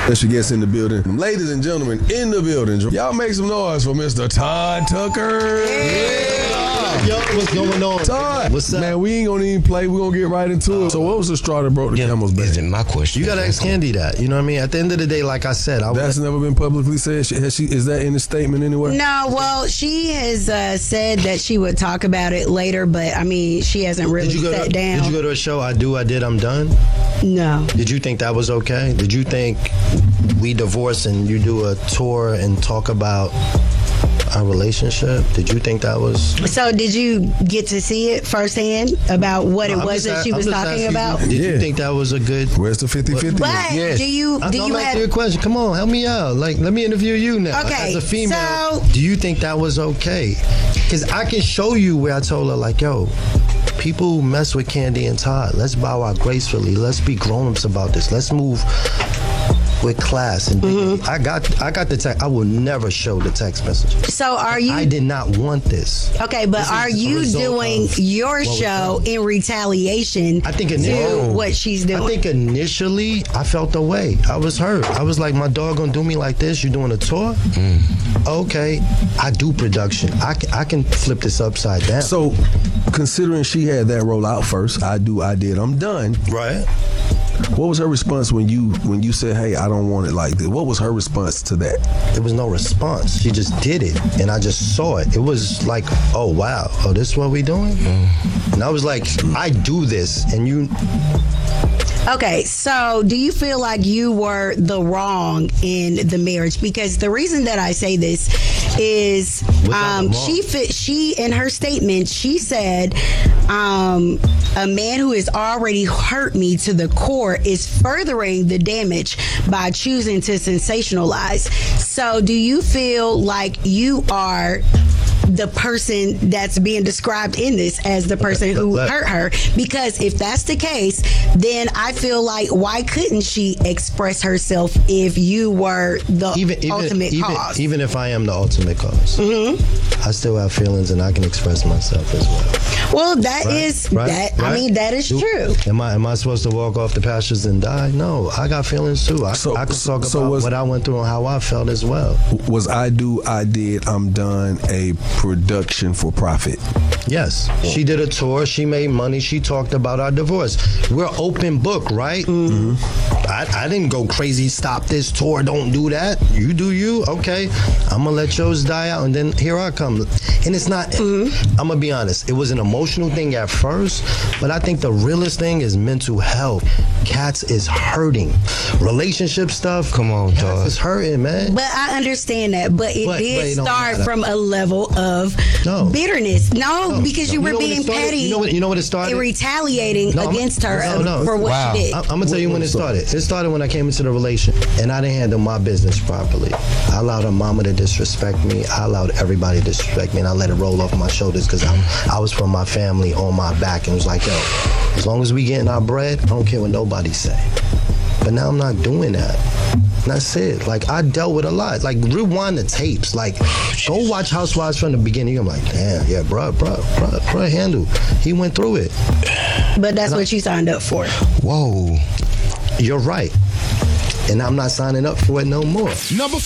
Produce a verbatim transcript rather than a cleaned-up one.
As she gets in the building. Ladies and gentlemen, in the building, y'all make some noise for Mister Todd Tucker. Yeah. Yo, what's going on? Todd. What's up? Man, we ain't gonna even play. We're gonna get right into it. So what was the straw that broke the Yeah, camel's back? is it my question? You gotta ask Candy that. You know what I mean? At the end of the day, like I said, I That's was. never been publicly said. She, has she, is that in the statement anywhere? No, well, she has uh, said that she would talk about it later, but I mean, she hasn't really Did you go sat to, down. Did you go to a show? I do. I did. I'm done. No. Did you think that was okay? Did you think we divorce and you do a tour and talk about our relationship? Did you think that was? So did you get to see it firsthand about what it I'm was just that a- she I'm was just talking asking about? you, Did Yeah. you think that was a good? Where's the fifty-fifty? But Yes. do you I'm, do I'm you asking have you a question. Come on, help me out. Like, let me interview you now. Okay, As a female, so- do you think that was okay? Because I can show you where I told her, like, yo, people mess with Candy and Todd. Let's bow out gracefully. Let's be grown-ups about this. Let's move with class and dignity. Mm-hmm. I got, I got the text. I will never show the text message. So are you I did not want this. Okay, but This are is a you result doing of your what was show done. in retaliation I think to initially, what she's doing? I think initially I felt the way. I was hurt. I was like, my dog gonna do me like this? You doing a tour? Mm. Okay, I do production. I can, I can flip this upside down. So, considering she had that roll out first, I do, I did, I'm done. Right. What was her response when you when you said, "Hey, I don't want it like this"? What was her response to that? There was no response. She just did it, and I just saw it. It was like, oh wow, oh this is what we doing? Mm. And I was like, I do this, and you. Okay, so do you feel like you were the wrong in the marriage? Because the reason that I say this is um, she fit, she in her statement she said um, a man who has already hurt me to the core is furthering the damage by choosing to sensationalize. So do you feel like you are the person that's being described in this as the person who hurt her? Because if that's the case, then I feel like why couldn't she express herself if you were the Even, even, ultimate even, cause? even if I am the ultimate cause, mm-hmm. I still have feelings and I can express myself as well. Well, that Right, is right, that. right. I mean, that is Do- true. Am I am I supposed to walk off the pastures and die? No, I got feelings too. I, So- I can so- talk so about was- what I went through and how I felt as well. Was I do, I did, I'm done a production for profit? Yes, she did a tour. She made money. She talked about our divorce. We're open book, right? Mm-hmm. I, I didn't go crazy. Stop this tour. Don't do that. You do you. Okay, I'm gonna let yours die out, and then here I come. And it's not. Mm-hmm. I'm gonna be honest. It was an emotional thing at first, but I think the realest thing is mental health. Cats is hurting. Relationship stuff. Come on, Cats dog. is hurting, man. But I understand that. But it But- did but it don't start matter. from a level of No. bitterness. No, No, because no. you You were know when it being started? petty You know what- you know what it started? and retaliating No, I'm- against her no, no. for what Wow. she did. I- I'm gonna tell you when it started. It started when I came into the relation, and I didn't handle my business properly. I allowed her mama to disrespect me. I allowed everybody to disrespect me, and I let it roll off my shoulders because I, I was from my family on my back, and was like, yo, as long as we getting our bread, I don't care what nobody say. But now I'm not doing that. And that's it. Like, I dealt with a lot. Like, rewind the tapes. Like, go watch Housewives from the beginning. I'm like, damn, yeah, bruh, bruh, bruh, bruh, handle. He went through it. But that's what you signed up for. Whoa. You're right. And I'm not signing up for it no more. Number